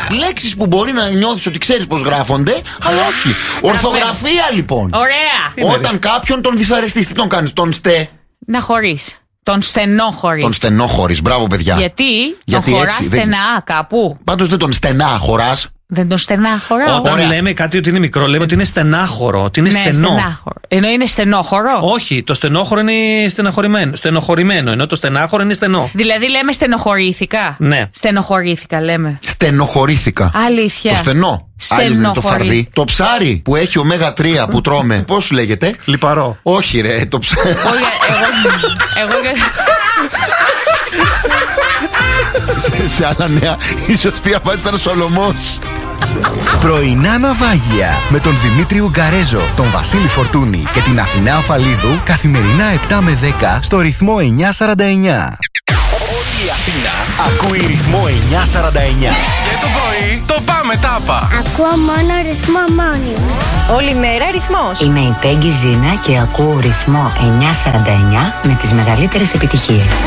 Λέξεις που μπορεί να νιώθεις ότι ξέρεις πώς γράφονται, αλλά όχι. Ορθογραφία λοιπόν. Ωραία. Όταν κάποιον τον δυσαρεστείς, τι τον κάνεις, τον να χωρίς. Τον στενόχωρης. Τον στενόχωρης, μπράβο παιδιά. Γιατί τον χωράς στενά κάπου. Πάντως δεν τον στενάχωρας. Δεν τον στενάχωρα. Όταν λέμε κάτι ότι είναι μικρό, λέμε ότι είναι στενάχωρο, ότι είναι στενό. Στενάχωρο. Ενώ είναι στενόχωρο. Όχι, το στενόχωρο είναι στενοχωρημένο, ενώ το στενάχωρο είναι στενό. Δηλαδή λέμε στενοχωρήθηκα. Ναι. Στενοχωρήθηκα λέμε. Στενοχωρήθηκα. Αλήθεια. Το στενό. Άλλο το φαρδί. Το ψάρι που έχει ω3 που τρώμε, πώς σου λέγεται? Λιπαρό. Όχι ρε, το ψάρι. Σε άλλα νέα, η σωστή απάντηση ήταν Σολομός. Πρωινά ναυάγια με τον Δημήτρη Ουγκαρέζο, τον Βασίλη Φορτούνη και την Αθηνά Αφαλίδου καθημερινά 7 με 10 στο ρυθμό 949. Όλη η Αθήνα ακούει ρυθμό 949. Και το πρωί το πάμε τάπα. Ακούω μόνο ρυθμό μόνιμο. Όλη μέρα ρυθμός. Είμαι η Πέγγι Ζήνα και ακούω ρυθμό 949 με τις μεγαλύτερες επιτυχίες.